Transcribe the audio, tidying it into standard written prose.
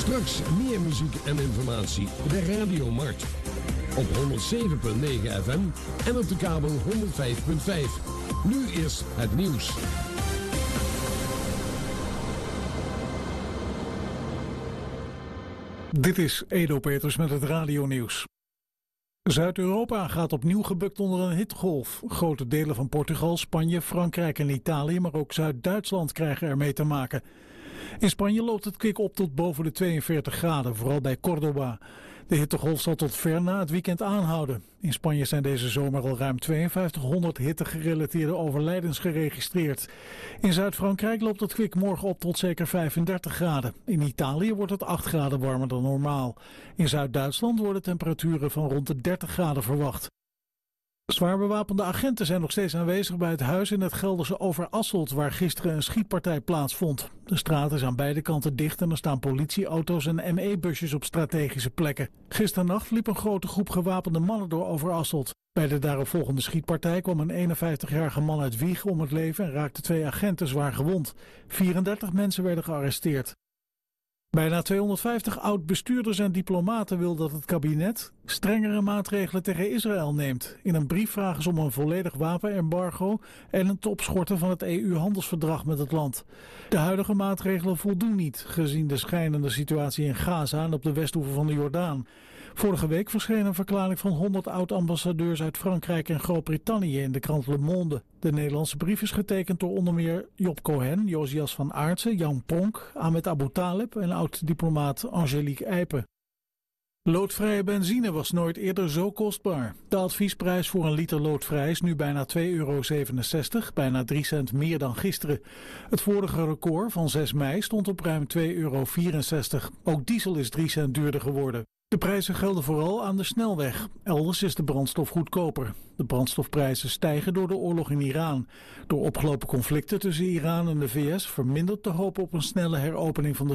Straks meer muziek en informatie bij Radio Markt. Op 107.9 FM en op de kabel 105.5. Nu is het nieuws. Dit is Edo Peters met het radionieuws. Zuid-Europa gaat opnieuw gebukt onder een hittegolf. Grote delen van Portugal, Spanje, Frankrijk en Italië, maar ook Zuid-Duitsland krijgen ermee te maken. In Spanje loopt het kwik op tot boven de 42 graden, vooral bij Córdoba. De hittegolf zal tot ver na het weekend aanhouden. In Spanje zijn deze zomer al ruim 5200 hittegerelateerde overlijdens geregistreerd. In Zuid-Frankrijk loopt het kwik morgen op tot zeker 35 graden. In Italië wordt het 8 graden warmer dan normaal. In Zuid-Duitsland worden temperaturen van rond de 30 graden verwacht. Zwaar bewapende agenten zijn nog steeds aanwezig bij het huis in het Gelderse Overasselt, waar gisteren een schietpartij plaatsvond. De straat is aan beide kanten dicht en er staan politieauto's en ME-busjes op strategische plekken. Gisternacht liep een grote groep gewapende mannen door Overasselt. Bij de daaropvolgende schietpartij kwam een 51-jarige man uit Wiegen om het leven en raakten 2 agenten zwaar gewond. 34 mensen werden gearresteerd. Bijna 250 oud-bestuurders en diplomaten wil dat het kabinet strengere maatregelen tegen Israël neemt. In een brief vragen ze om een volledig wapenembargo en het opschorten van het EU-handelsverdrag met het land. De huidige maatregelen voldoen niet, gezien de schrijnende situatie in Gaza en op de Westoever van de Jordaan. Vorige week verscheen een verklaring van 100 oud-ambassadeurs uit Frankrijk en Groot-Brittannië in de krant Le Monde. De Nederlandse brief is getekend door onder meer Job Cohen, Josias van Aartsen, Jan Pronk, Ahmed Abu Taleb en oud-diplomaat Angelique Eipen. Loodvrije benzine was nooit eerder zo kostbaar. De adviesprijs voor een liter loodvrij is nu bijna €2,67, bijna 3 cent meer dan gisteren. Het vorige record van 6 mei stond op ruim €2,64. Ook diesel is 3 cent duurder geworden. De prijzen gelden vooral aan de snelweg. Elders is de brandstof goedkoper. De brandstofprijzen stijgen door de oorlog in Iran. Door opgelopen conflicten tussen Iran en de VS vermindert de hoop op een snelle heropening van de